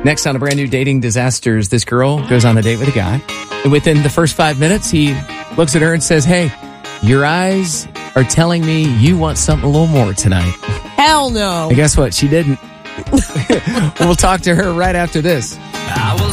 Next on a brand new Dating Disasters, this girl goes on a date with a guy. And within the first 5 minutes, he looks at her and says, hey, your eyes are telling me you want something a little more tonight. Hell no. And guess what? She didn't. We'll talk to her right after this.